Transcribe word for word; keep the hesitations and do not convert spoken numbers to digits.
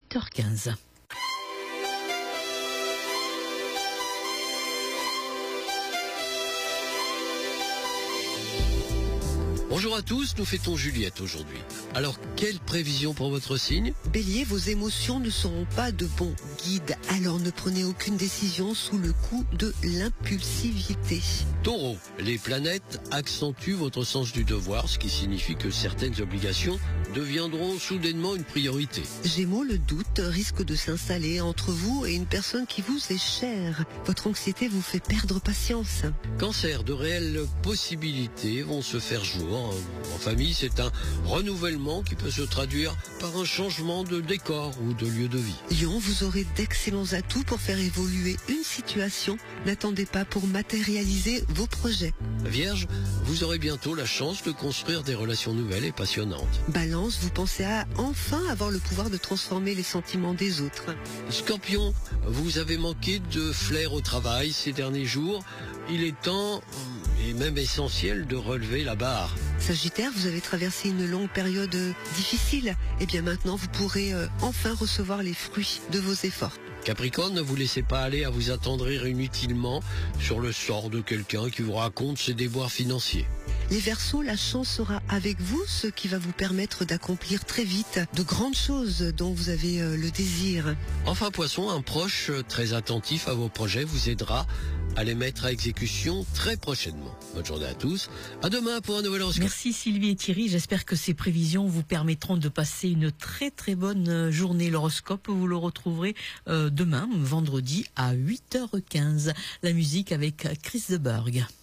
huit heures quinze. Bonjour à tous, nous fêtons Juliette aujourd'hui. Alors, quelle prévision pour votre signe? Bélier, vos émotions ne seront pas de bons guides, alors ne prenez aucune décision sous le coup de l'impulsivité. Taureau, les planètes accentuent votre sens du devoir, ce qui signifie que certaines obligations deviendront soudainement une priorité. Gémeaux, le doute risque de s'installer entre vous et une personne qui vous est chère. Votre anxiété vous fait perdre patience. Cancer, de réelles possibilités vont se faire jour. En famille, c'est un renouvellement qui peut se traduire par un changement de décor ou de lieu de vie. Lion, vous aurez d'excellents atouts pour faire évoluer une situation. N'attendez pas pour matérialiser vos projets. Vierge, vous aurez bientôt la chance de construire des relations nouvelles et passionnantes. Balance, vous pensez à enfin avoir le pouvoir de transformer les sentiments des autres. Scorpion, vous avez manqué de flair au travail ces derniers jours. Il est temps, et même essentiel, de relever la barre. Sagittaire, vous avez traversé une longue période difficile. Et bien maintenant, vous pourrez euh, enfin recevoir les fruits de vos efforts. Capricorne, ne vous laissez pas aller à vous attendrir inutilement sur le sort de quelqu'un qui vous raconte ses déboires financiers. Les Verseaux, la chance sera avec vous, ce qui va vous permettre d'accomplir très vite de grandes choses dont vous avez euh, le désir. Enfin Poisson, un proche très attentif à vos projets vous aidera à les mettre à exécution très prochainement. Bonne journée à tous. À demain pour un nouvel horoscope. Merci Sylvie et Thierry. J'espère que ces prévisions vous permettront de passer une très très bonne journée. L'horoscope, vous le retrouverez euh, demain, vendredi à huit heures quinze. La musique avec Chris de Burgh.